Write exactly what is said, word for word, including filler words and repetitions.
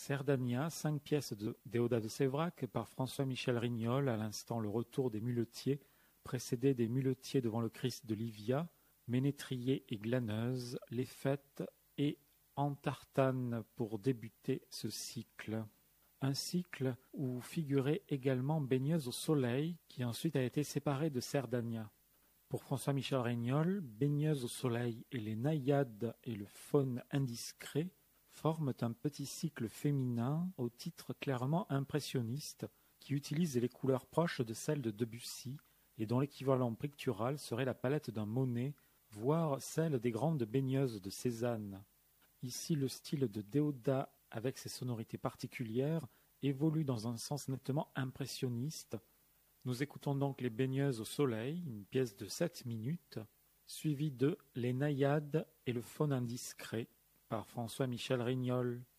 Cerdania, cinq pièces de Déodat de Séverac par François-Michel Rignol, à l'instant le retour des muletiers, précédé des muletiers devant le Christ de Livia, Ménétrier et glaneuse, les fêtes et en tartane pour débuter ce cycle. Un cycle où figurait également Baigneuse au soleil, qui ensuite a été séparée de Cerdania. Pour François-Michel Rignol, Baigneuse au soleil et les naïades et le faune indiscret forment un petit cycle féminin au titre clairement impressionniste qui utilise les couleurs proches de celles de Debussy et dont l'équivalent pictural serait la palette d'un Monet, voire celle des grandes baigneuses de Cézanne. Ici, le style de Déodat, avec ses sonorités particulières, évolue dans un sens nettement impressionniste. Nous écoutons donc Les baigneuses au soleil, une pièce de sept minutes, suivie de Les naïades et le faune indiscret, par François-Michel Rignol.